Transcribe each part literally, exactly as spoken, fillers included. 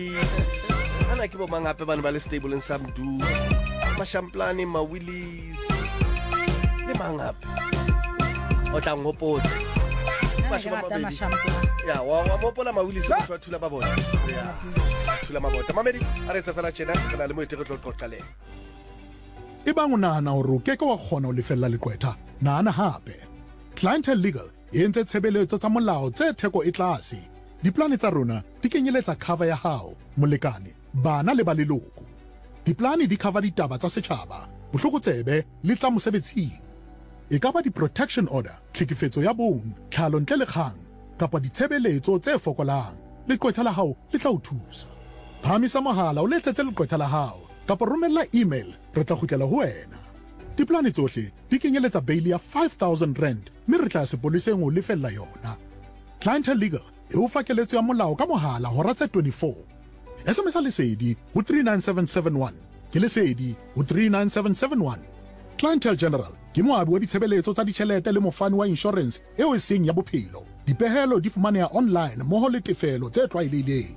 ana ke bo mangape bana ba le stable in Samdu mashamplane ma Willies le mangape o tla ngopotsa mashaba mabedi ya wa wa mopola ma Willies o thula ba bona ya thula mabota mamedi a re tsefela tshena kana le moete go tlo qoqaleng e bang o nahana hore o keke wa kgona ho lefella leqwetha nahana hape Clientele Legal e entse tshebeletso tsa molao tse theko e tlase diplane tsa rona di kenyeletsa cover ya hao molekane bana le ba leloko diplane di cover ditaba tsa setjhaba bohlokotsebe le tsa mosebetsing e ka ba di-protection order tlhekefetso ya bong tlhalo ntle le kgang kapa ditshebeletso tse fokolang leqwetha la hao le tla o thusa phamisa mohala o letsetse leqwetha la hao kapa romella email re tla kgutlela ho wena diplane tsohle di kenyeletsa bail ya five thousand rand mme re tla sepoleseng o lefella yona Clientele Legal e o fa keletso ya molao ka mohala hora tse twenty-four S M S a lesedi ho three nine seven seven one ke lesedi ho three nine seven seven one Clientele General ke moabi wa ditshebeletso tsa ditjhelete le mofani wa insurance eo e seng ya bophelo dipehelo di fumaneha online moho le tefelo tse tlwaelehileng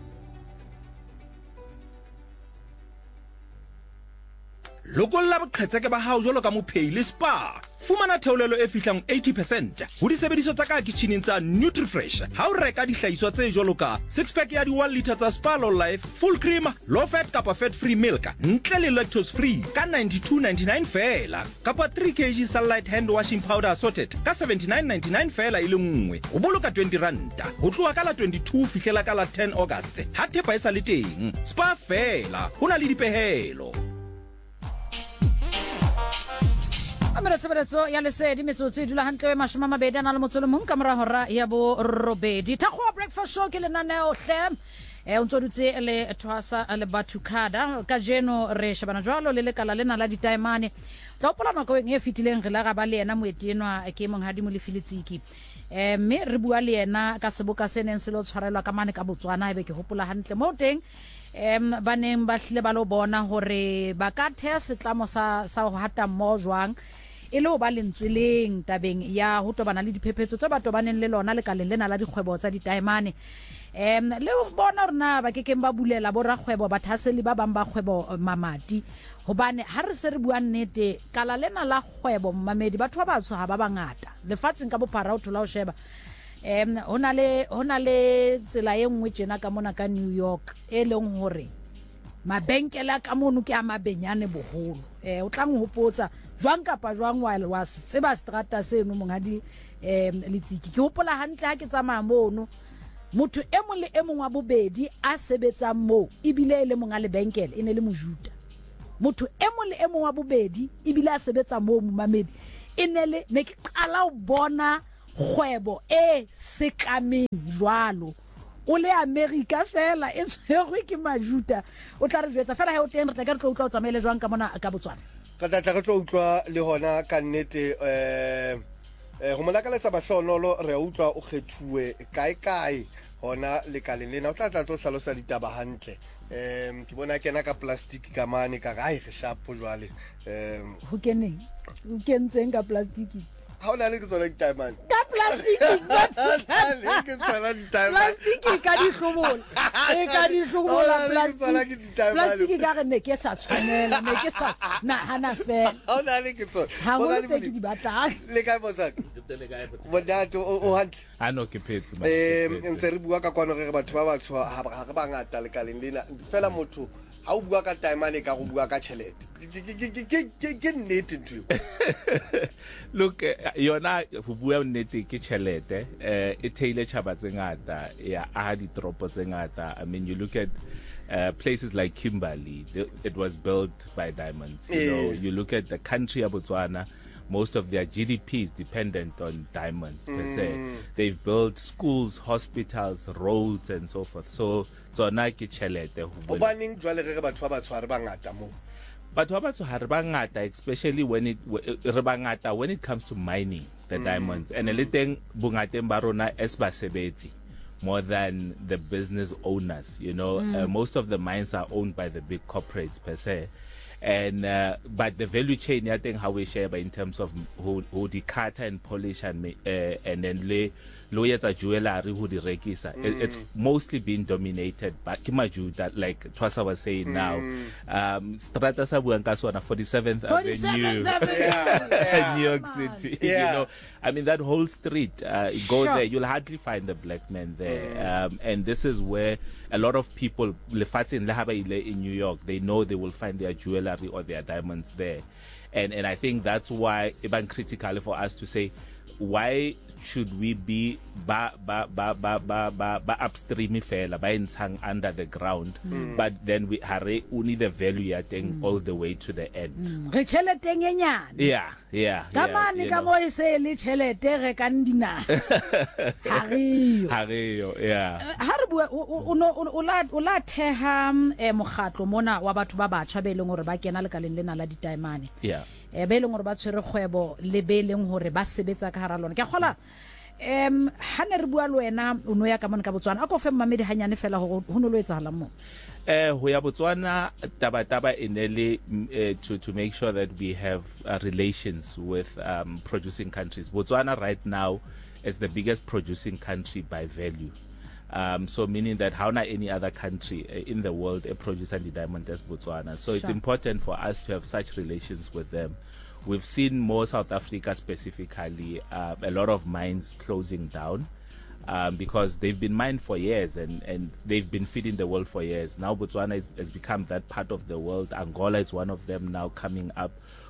lokolla boqhetseke ba hao jolo ka mophei le spa fumana theolelo e fihlang eighty percent ho disebediso tsa ka kitchening tsa Nutrifresh ha o reka dihlahiswa tse jolo ka six pack ya di one litre tsa Spa Low Life full cream low fat kapa fat free milk ntle le lactose free ka ninety-two ninety-nine fela kapa three kilograms Sunlight hand washing powder assorted ka seventy-nine ninety-nine fela ile nngwe o boloka twenty rand ho tloha ka la twenty-two fihlela ka la ten August ha thepa e sa le teng spa fela hona le dipehelo Amara tsebeletso ya lesedi metsotso e dula hantle mashome a mabedi ana le motsolo mong ka mora hora ya bo robedi thakgoa breakfast show ke lenaneo hle e o ntodutse le thwasa le bathukada ka jeno re shebana jwalo le lekala lena la ditaemane tla opola nako e fetileng re la ga ba le ena moetenwa ke monghadi mo le filitsiki eh me re bua le ena ka seboka seneng se lo tshwarelwa ka mane ka Botswana ebe ke hopola hantle mo teng em baneng ba hle ba lo bona hore ba ka thea setlamo sa sa ho hata mo jwang e le ho ba lentsweleng tabeng ya ho tobana le diphephetso tse ba tobaneng le lona le kaleng lena la dikgwebo tsa ditaemane em le bona rena ba kekeng ba bulela bo rakgwebo ba thaseli ba bang ba kgwebo mamati hobane ha re se re bua nnete kala lena la kgwebo mamedi batho ba batsho ha ba bangata lefatsheng ka bophara o thola o sheba em hona le hona le tsela e nngwe tjena ka mona ka New York e leng hore mabenkele ka mono ke a mabenyane boholo eh o tlang ho hopotsa jwang kapa jwang while was tseba strata seno mongadi em letsiki ke hopola hantle ha ke tsamaya mono motho e mong le e mong wa bobedi a sebetsang mo ibile e le mong a lebenkele e ne le mojuda motho e mong le e mong wa bobedi ibile a sebetsa mo momamedi e ne le ne ke qala o bona kgwebo e sekameng jwalo o le America fela e tshwerwe ke majuta o tla re jwetsa fela he o teng re tla ka re tlo utlwa o tsamaile jwang ka mona ka Botswana ka tla tla re tlo utlwa le hona ka nnete eh eh ho molakaletsa bahlonolo re utlwa o kgethuwe kae kae hona le kaleng lena o tla tla tlo hlalosa ditaba hantle em ke bona kena ka plastic ka mane ka ga e re shapo jwale em ho keneng o kentseng ka plastic ha ona le ke tsona ditaemane ka plastic plastic ka di hlobola e ka di hlobola plastic plastic ka re ne ke sa tshwanela ne ke sa na hana fe ha ona le ke tsona ha o tse di batla le ka bosaka bodato o hantle a no ke phetse ma eh ntse re bua ka kwano re batho ba batsho ha re bangata le kaleng lena fela motho ha o bua ka taemane ka go bua ka chelete ke nnete ntwe look yona ho bua nnete ke chelete eh e theile chaba tsengata ya a di tropo tsengata I mean you look at uh, places like Kimberley the, it was built by diamonds you yeah. know you look at the country of Botswana most of their G D P is dependent on diamonds mm. per se. They've built schools, hospitals, roads and so forth. So tsona ke chelete ho bobaneng jwale re batho ba batshware bangata mo batho ba batshware bangata especially when it re bangata when it comes to mining the mm. diamonds and le teng bungateng ba rona as basebetsi more than the business owners you know mm. uh, most of the mines are owned by the big corporates per se. And uh, but the value chain I think how we share in terms of who who the cutter and polish and uh, and then lay lo etsa jewelry ho di rekisa. Mm. It's mostly been dominated by Kimaju, that like Twasa was saying mm. now. Um, Strata sa buang ka sona forty-seventh Avenue, yeah, yeah. New York City. Yeah. You know, I mean that whole street. Uh, go Sure. there, you'll hardly find a black man there. Mm. Um, and this is where a lot of people in New York, they know they will find their jewelry or their diamonds there. And and I think that's why it's critical for us to say, why should we be ba ba ba ba ba ba, ba upstream fela ba intang under the ground, mm. but then we hare only the value ya teng mm. all the way to the end. Re tšhelete e nyane. Yeah, yeah. Ka mane ka mo e se le tšhelete re ka ndina. Hariyo. Hariyo, yeah. Ha re bua o no o la o la theha e mogatlo mona wa batho ba batšha be leng hore ba kena le kaleng lena la ditaimane. Yeah. E be leng hore ba tshwere kgwebo le be leng hore ba sebetsa ka hara lona. Ke gola em ha ne re bua le wena o no ya ka mona ka Botswana a ko fe mmamedi hanyane fela ho no lo etsahala mo. Eh ho ya Botswana taba taba inele uh, to to make sure that we have uh, relations with um, producing countries. Botswana right now is the biggest producing country by value. Um, so meaning that how not any other country uh, in the world uh, produces the diamond as Botswana. So sure. It's important for us to have such relations with them. We've seen more South Africa specifically, uh, a lot of mines closing down um, because they've been mined for years and, and they've been feeding the world for years. Now Botswana is, has become that part of the world. Angola is one of them now coming up.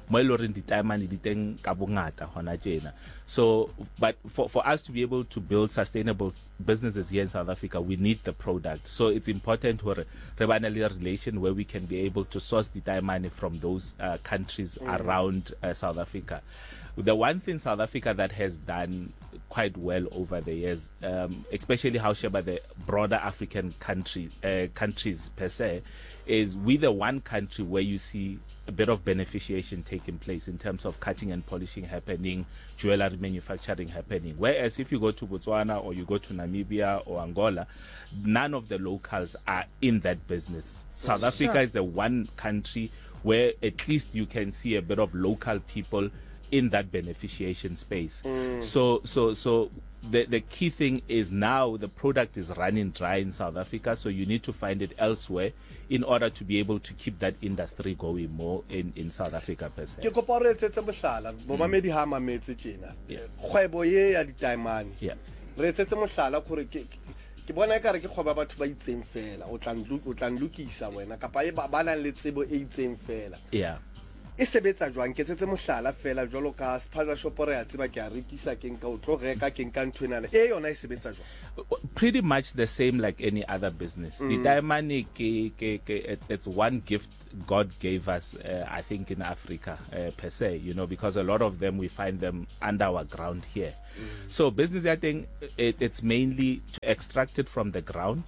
So, but for, for us to be able to build sustainable businesses here in South Africa, we need the product. So it's important to have a relation where we can be able to source the diamond from those uh, countries mm. around uh, South Africa. The one thing South Africa that has done quite well over the years, um, especially how Sheba the broader African country uh, countries per se, is we the one country where you see a bit of beneficiation taking place in terms of cutting and polishing happening, jewelry manufacturing happening. Whereas if you go to Botswana or you go to Namibia or Angola, none of the locals are in that business. South sure. Africa is the one country where at least you can see a bit of local people in that beneficiation space. Mm. So, so, so the the key thing is now the product is running dry in South Africa, so you need to find it elsewhere in order to be able to keep that industry going more in, in South Africa per se. Ke corporate tse mohlala bo mamedi ha mametse tjena. Kgwebo ye ya ditaimane. Yeah. Re tsetse mohlala gore ke ke bona ekare ke kgwebo batho ba itseng fela o tla o tla nlukisa wena kapa e ba bana le tsebo e itseng fela. Yeah. E sebetsa jwang ke tsetse mohlala fela jwalo ka spaza shop re ya tseba ke a rekisa ke nka o tlo reka ke nka ntwenana e yona e sebetsa jwang. Pretty much the same like any other business. Mm. The diamond ke, ke, ke, it's, it's one gift God gave us, uh, I think, in Africa uh, per se, you know, because a lot of them we find them under our ground here. Mm. So business, I think, it, it's mainly to extract it from the ground.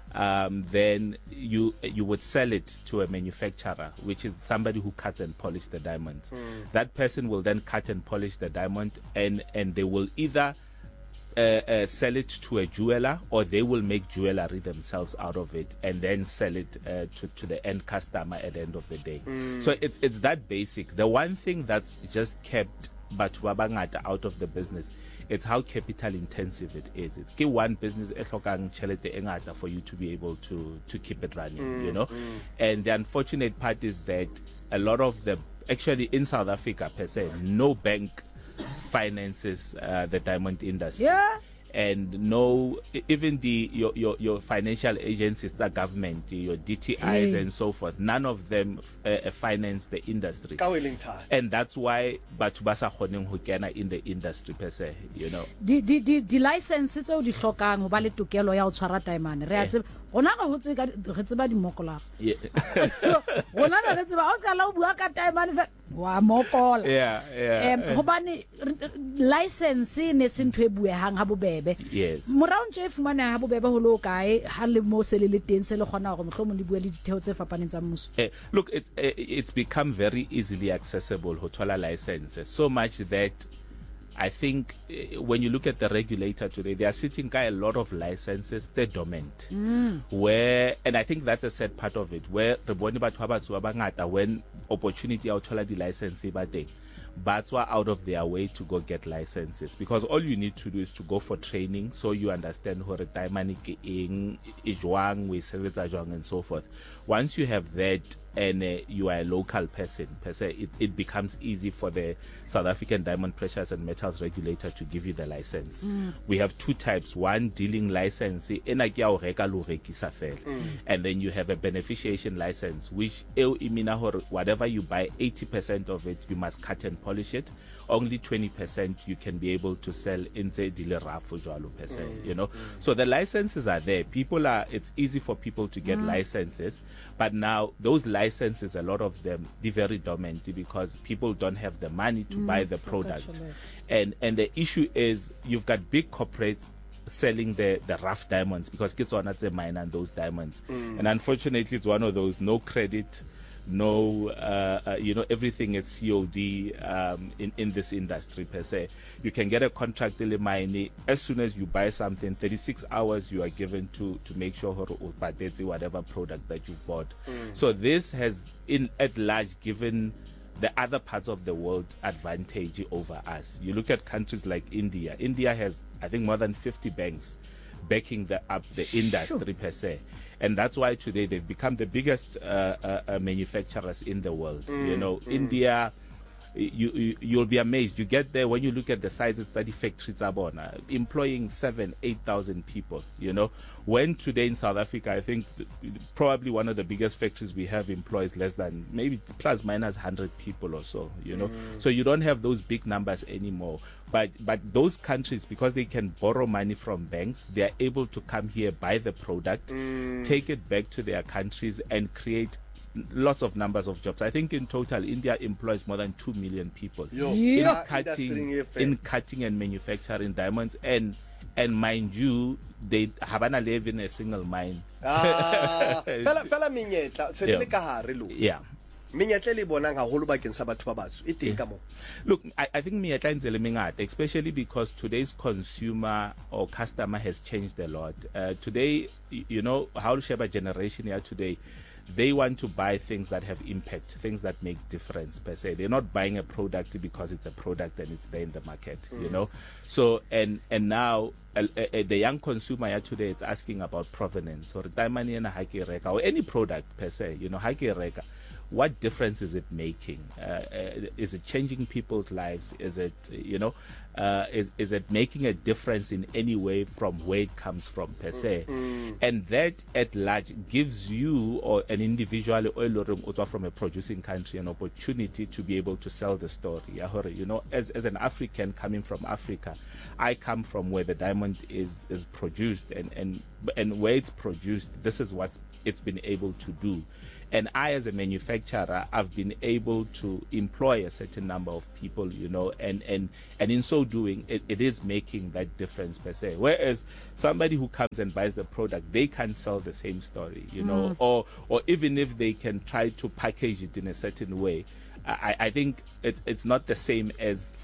Um, then you you would sell it to a manufacturer, which is somebody who cuts and polishes the diamond. Mm. That person will then cut and polish the diamond, and and they will either uh, uh, sell it to a jeweler, or they will make jewelry themselves out of it and then sell it uh, to to the end customer at the end of the day. Mm. So it's it's that basic. The one thing that's just kept Batho ba bangata out of the business, it's how capital intensive it is. It's one business for you to be able to to keep it running, mm, you know. Mm. And the unfortunate part is that a lot of the actually in South Africa per se, no bank finances uh, the diamond industry. Yeah. And no, even the your your, your financial agencies, the government, your D T Is hey. and so forth, none of them uh, finance the industry. And that's why Batubasa Honeng Hukena in the industry per se, you know. The the the, the license it's all the shokang ho ba le tokelo ya o tshwara diamond. Re a tseba ona ga ho tse ka re tseba di mokola. Yeah. Ona ga re tseba o ka la o bua ka diamond wa mokola. Yeah, yeah. Em hobane license ne sentwe bue hang ha bobebe. Yes. Morao ntse fumana ha bobebe ho lo kae ha le mo se le teng se le gona go mohlomong le bua le ditheo tse fapaneng tsa mmuso. Look, it's uh, it's become very easily accessible ho thola licenses, so much that I think uh, when you look at the regulator today, they are sitting by a lot of licenses, they're dormant. Mm. Where, and I think that's a sad part of it, where when opportunity out the license, but are out of their way to go get licenses, because all you need to do is to go for training so you understand how diamond ing is jwang, we and so forth. Once you have that and uh, you are a local person per se, it, it becomes easy for the South African Diamond Precious and Metals Regulator to give you the license. Mm. We have two types: one dealing license, mm. and then you have a beneficiation license, which whatever you buy, eighty percent of it you must cut and polish it. Only twenty percent you can be able to sell in the dealer raffle per se, mm. you know. Mm. So the licenses are there. People are, it's easy for people to get mm. licenses, but now those licenses, a lot of them, they're very dormant because people don't have the money to mm. buy the product. And and the issue is you've got big corporates selling the the rough diamonds because kids are not the mine and those diamonds. Mm. And unfortunately, it's one of those no credit, no, uh, uh, you know, everything is C O D um, in, in this industry per se. You can get a contract mine as soon as you buy something, thirty-six hours you are given to, to make sure whatever product that you bought. Mm. So this has, in at large, given the other parts of the world advantage over us. You look at countries like India. India has, I think, more than fifty banks backing the, up the industry sure. per se. And that's why today they've become the biggest uh, uh, uh, manufacturers in the world. Mm, you know, mm. India, you, you, you'll be amazed. You get there, when you look at the sizes that the factories are on, uh, employing seven, eight thousand people, you know. When today in South Africa, I think th- probably one of the biggest factories we have employs less than maybe plus minus one hundred people or so, you know. Mm. So you don't have those big numbers anymore. But but those countries, because they can borrow money from banks, they are able to come here, buy the product, mm. take it back to their countries and create lots of numbers of jobs. I think in total, India employs more than two million people Yo, in, yeah. cutting, in cutting and manufacturing diamonds. And and mind you, they haven't live in a single mine. Ah, fela fela menyetla se le ka hare lo. Yeah. Menyetla le bonang haholo bakeng sa batho ba batsho e teng ka mo. Look, I, I think menyetla ntse le mengata, especially because today's consumer or customer has changed a lot. Uh, today, you know, how Sheba generation here today, they want to buy things that have impact, things that make difference per se. They're not buying a product because it's a product and it's there in the market, mm. you know. So and and now uh, uh, the young consumer here today is asking about provenance or diamond or any product per se, you know, reka. What difference is it making? Uh, uh, is it changing people's lives? Is it, you know, uh, is is it making a difference in any way from where it comes from per se? Mm-hmm. And that at large gives you or an individual or from a producing country an opportunity to be able to sell the story. You know, as as an African coming from Africa, I come from where the diamond is is produced, and and and where it's produced, this is what it's been able to do. And I, as a manufacturer, I've been able to employ a certain number of people, you know, and, and, and in so doing, it, it is making that difference per se. Whereas somebody who comes and buys the product, they can't sell the same story, you know, mm. or or even if they can try to package it in a certain way, I, I think it's it's not the same as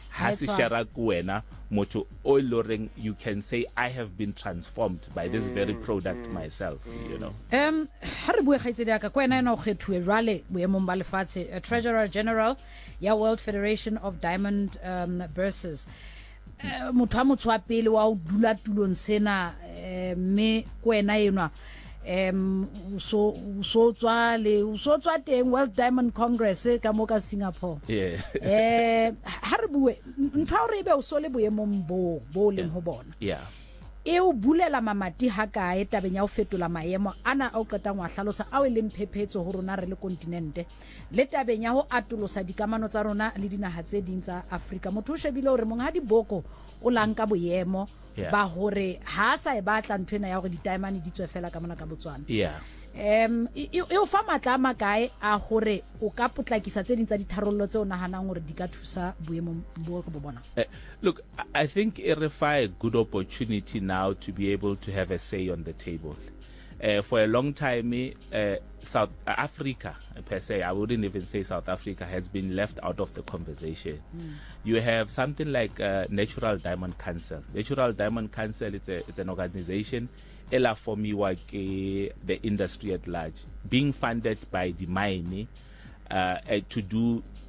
you can say I have been transformed by this very product mm, myself, mm. you know. Um ha re bua kgaitsedi ka kwena ena o kgethuwe jwale boemong ba lefatshe, Treasurer General ya World Federation of Diamond um, Versus. Motho a motho a pele wa o dula tulong sena me kwena enwa um so so tswa le so tswa teng World Diamond Congress ka mo ka Singapore. Yeah. eh ha re bue ntho re be o so le boemong bo bo leng ho bona. Yeah. E o bulela mamati ha kae tabeng ya o fetola maemo ana o qeta ngwa hlalosa a o le mphephetso ho rona re le kontinente le tabeng ya ho atolosa dikamano tsa rona le dinaha tse ding tsa Afrika. Motho o shebile hore monga diboko o lanka boemo ba hore ha sa e batla nthwena ya hore di-diamond di tswe fela ka mona ka Botswana. Yeah. Um e o fa matla makae a hore o ka potlakisa tse ding tsa ditharollo tse o nahanang hore di ka thusa boemo bo go bona. Look, I think it requires a good opportunity now to be able to have a say on the table. Uh, for a long time, uh, South Africa, per se, I wouldn't even say South Africa, has been left out of the conversation. Mm. You have something like uh, Natural Diamond Council. Natural Diamond Council, it's, a, it's an organization, ela formiwa ke the industry at large, being funded by the mine uh, uh, to do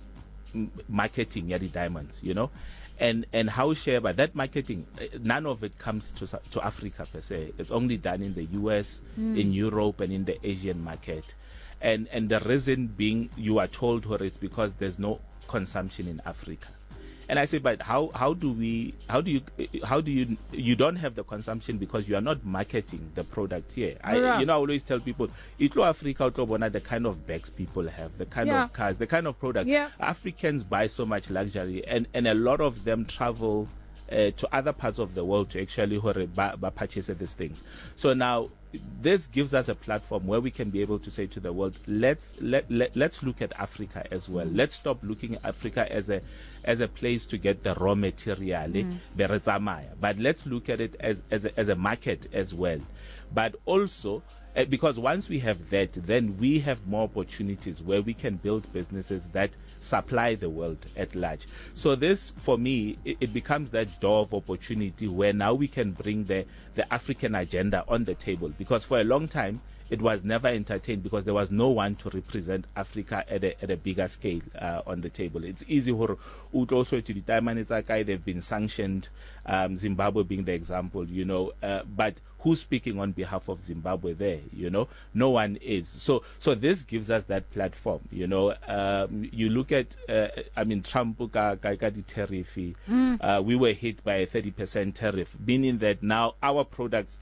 marketing ya di diamonds, you know. And and however, that marketing, none of it comes to to Africa per se. It's only done in the U S, mm. in Europe, and in the Asian market. And and the reason being, you are told, or it's because there's no consumption in Africa. And I say, but how how do we how do you how do you you don't have the consumption because you are not marketing the product here. I, yeah. You know, I always tell people, Itlo Africa, the kind of bags people have, the kind yeah. of cars, the kind of product. Yeah. Africans buy so much luxury, and and a lot of them travel Uh, to other parts of the world to actually buy, buy, purchase these things. So now this gives us a platform where we can be able to say to the world, let's let, let let's look at Africa as well. Mm. Let's stop looking at Africa as a as a place to get the raw material, mm. but let's look at it as as a, as a market as well. But also, uh, because once we have that, then we have more opportunities where we can build businesses that supply the world at large. So this, for me, it, it becomes that door of opportunity where now we can bring the, the African agenda on the table. Because for a long time, it was never entertained because there was no one to represent Africa at a, at a bigger scale uh, on the table. It's easy for also to determine it's okay, they've been sanctioned, um, Zimbabwe being the example, you know, uh, but who's speaking on behalf of Zimbabwe there? You know, no one is. So, so this gives us that platform. You know, um, you look at, uh, I mean, Trump, tariff. Mm. Uh, we were hit by a thirty percent tariff, meaning that now our products,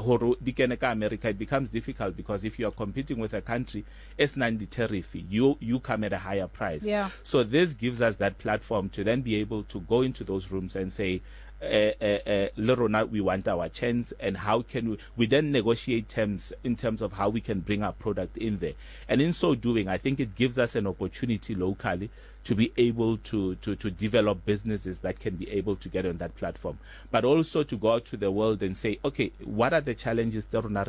America, it becomes difficult because if you are competing with a country, it's ninety tariff, you you come at a higher price. Yeah. So this gives us that platform to then be able to go into those rooms and say, Uh, uh, uh, Lerona, we want our chance, and how can we we then negotiate terms in terms of how we can bring our product in there. And in so doing, I think it gives us an opportunity locally to be able to to to develop businesses that can be able to get on that platform, but also to go out to the world and say, okay, what are the challenges?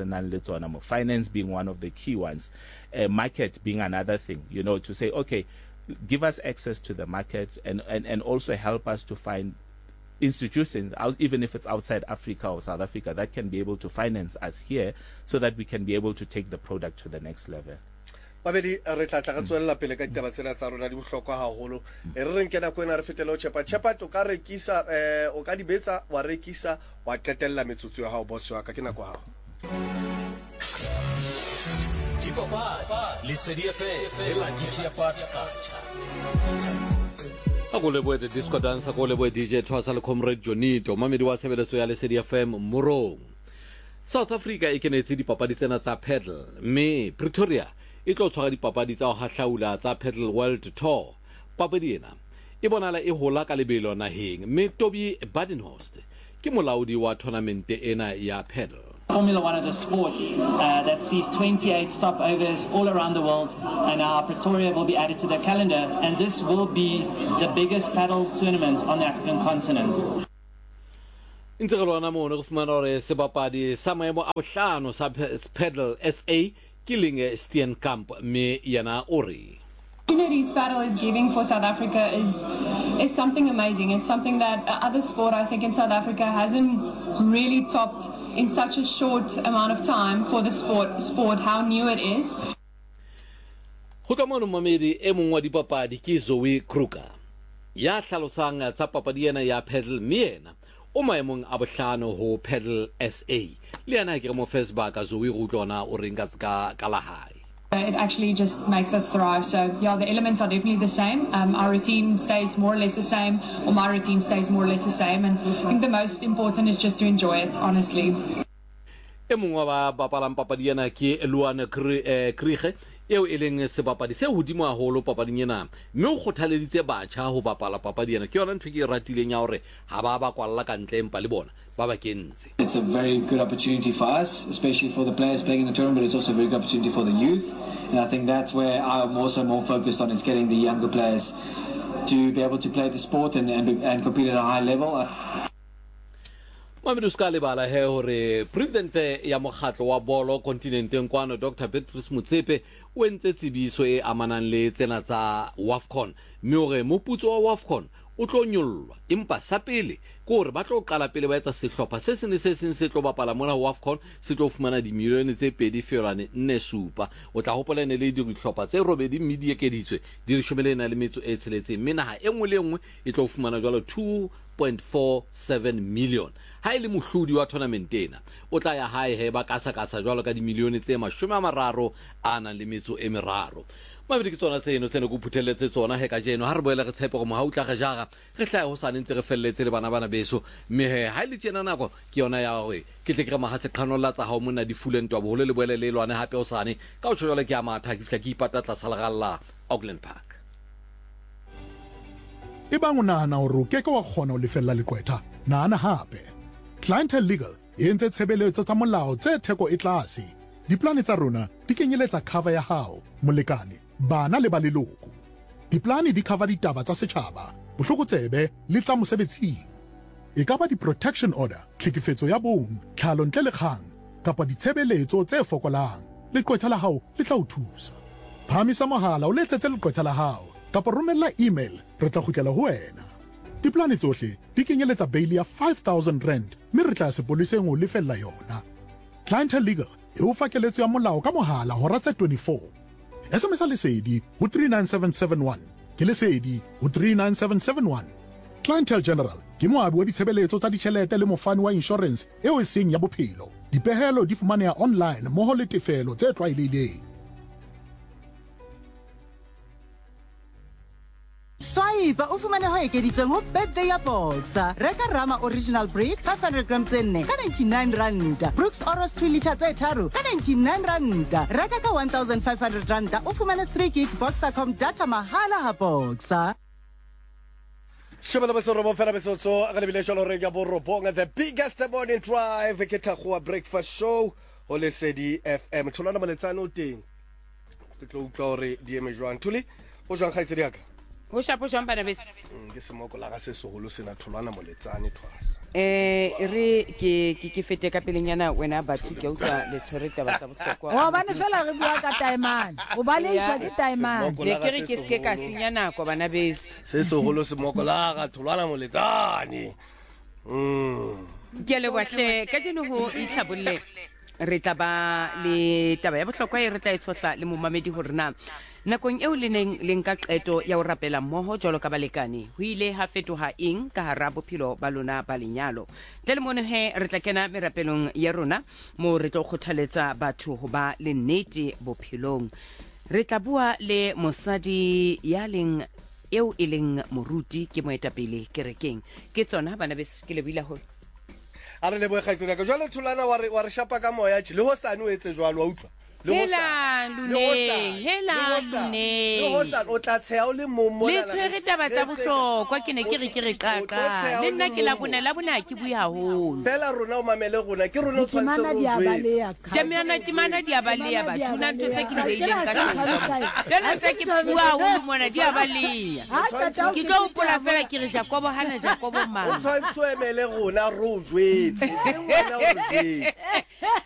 Finance being one of the key ones, uh, market being another thing, you know, to say, okay, give us access to the market, and and, and also help us to find institutions, even if it's outside Africa or South Africa, that can be able to finance us here so that we can be able to take the product to the next level. Babedi re tla tla tswella pele ka ditaba tsena tsa rona di bohlokwa haholo. E re renke na kwena re fetela o chepa chepa to ka rekisa eh o ka di betsa wa rekisa wa qetella metsotso ya hao boss wa ka ke nako hao. Tipapa le C D F e la ditya pataka. Go leboe the disco dancer go leboe D J Thwasa le comrade Jonito mamedi wa tshebeletso ya le C D F M Morong. South Africa e kenetse dipapadi tsena tsa paddle, mme Pretoria e tlo tshwara dipapadi tsa go hahlaula tsa Paddle World Tour. Papadi ena e bonala e hola ka lebelo naheng, mme Toby Badenhorst ke molaodi wa tournament ena ya paddle. Formula One is a sport uh, that sees twenty-eight stopovers all around the world, and now Pretoria will be added to the calendar, and this will be the biggest paddle tournament on the African continent. In the Rwanda, mo no fumana hore sebapadi sa maemo a bohlano sa Paddle S A killing Steenkamp me yana ori. Opportunities paddle is giving for South Africa is is something amazing. It's something that other sport, I think, in South Africa hasn't really topped in such a short amount of time for the sport. Sport, how new it is. Hotamano mamedi e mongwe wa dipapadi ke Zoe Kruger. Ya hlalosang tsa papadi ena ya paddle miena o maemong a bohlano ho Paddle S A. Le yana ke mo Facebook a Zoe go tlona o renga ka kalahai. It actually just makes us thrive. So, yeah, the elements are definitely the same. Um, our routine stays more or less the same, or my routine stays more or less the same. And I think the most important is just to enjoy it, honestly. E mongwe wa bapalang papadi ena ke Luana Kriege eo e leng sebapadi se hodimo haholo papading ena, mme o kgothaleditse batjha ho bapala papadi ena. Ke yona ntho ke ratileng ya hore ha ba ba kwalla ka ntle empa le bona. It's a very good opportunity for us, especially for the players playing in the tournament, but it's also a very good opportunity for the youth. And I think that's where I'm also more focused on, is getting the younger players to be able to play the sport and, and, and compete at a high level. Mamedu ska lebala he hore president ya mokgatlo wa bolo kontinenteng kwano Doctor Petrus Motsepe o entse tsibiso e amanang le tsena tsa WAFCON, mme hore moputso wa WAFCON o tlo nyollwa empa sa pele ke gore ba tlo qala pele ba etsa sehlopha se sene se seng se tlo bapala mona ho AFCON se tlo fumana dimilione tse pedi feelwane nne supa o tla hopola ne le dihlopha tse robedi mme di ekeditswe di re shomele na le metso e tsheletseng mme naha e nngwe le nngwe e tlo fumana jwalo two point four seven million ha ile mohlodi wa tournament ena o tla ya hae he ba kasa kasa jwalo ka dimilione tse mashome a mararo a nang le metso e meraro mabedi ke tsona tseno tsene go phutheletse tsona he ka jeno ha re boela re tshepe go mo ha utla ga jaga re tla go sane ntse re felletse le bana bana beso mme he ha ile tsena nako ke yona ya gore ke tle ke re mahatse qhanolla tsa ha monna di fulentwa boholo le boele le lwane hape o sane ka o tshwela ke a matha ke fitla ke ipata tla salagalla Auckland Park e bang o nahana hore o keke wa kgona ho lefella lekwetha nahana hape Clientele Legal e entse tshebeletso tsa molao tse theko e tlase diplane tsa rona di kenyeletsa cover ya hao molekane bana le ba leloko diplane di cover ditaba tsa setjhaba bohlokotsebe le tsa mosebetsing e ka ba di-protection order tlhekefetso ya bong tlhalo ntle le kgang kapa ditshebeletso tse fokolang lekwetha la hao le tla o thusa phamisa mohala o letsetse lekwetha la hao kapa romella email re tla kgutlela ho wena diplane tsohle di kenyeletsa bail ya five thousand rand mme re tla sepoliseng ho lefella yona Clientele Legal e o fa keletso ya molao ka mohala hora tse twenty-four S M S lesedi ho three nine seven seven one ke lesedi ho three nine seven seven one Clientele General ke moabi wa ditshebeletso tsa ditjhelete le mofani wa insurance eo e seng ya bophelo dipehelo di fumaneha online moho le tefelo tse tlwaelehileng Swaiba o fumane ho ekeditsweng ho birthday ya Boxer. Reka Rama Original Brick five hundred grams tse nne ka ninety-nine rand. Brooks Oros two litre tse tharo ka ninety-nine rand. Reka ka one thousand five hundred rand o fumane three gig Boxercom data mahala ha Boxer. Shebana ba soro bo fela besotso a ka lebile jalo re ya bo robonga the biggest morning drive ke thagoa breakfast show o Lesedi F M tholana maletsano teng ke tlo utlwa re di eme jwang thuli o jwang khaitsedi yaka o shapo jwang bana bes ke semoko la ga se segolo sena tholwana moletsane thwasa eh re ke ke fete ka pelenyana wena batho ke utlwa le tshoreta ba tsa botlhokwa o bana fela re bua ka taimane o ba le isha ke taimane le ke re ke se ka senyana ko bana bes se segolo semoko la ga tholwana moletsane mm ke le wahle ka dino ho itlhabolle re tla ba le taba ya botlhokwa e re tla etsotla le momamedi ho rena nakong eo le neng le nka qeto ya ho rapela mmoho jwalo ka balekane ho ile ha fetoha eng ka hara bophelo ba lona ba lenyalo tle le mone he re tla kena merapelong ya rona mo re tlo kgothaletsa batho ho ba le nnete bophelong re tla bua le mosadi ya leng eo e leng moruti ke moetapele kerekeng ke tsona bana bes ke le buila ho a re le boe khaitsedi ka jwale thulana wa re wa re shapa ka moya le ho sane o etse jwalo wa utlwa hela lune hela lune le ho sa o tla tsaya o le momo le tshwere taba tsa bohlokwa ke ne ke re ke re qaqa le nna ke la bona la bona ke bui haholo fela rona o mamele rona ke rona o tshwantse go jwetsa jamiana timana di abaleya batho na ntse ke di beileng ka tsona le se ke bua haholo mona di abaleya ke tlo upola fela ke re Jacobo hana Jacobo ma o tshwantse o emele rona ro jwetse se wena o jwetse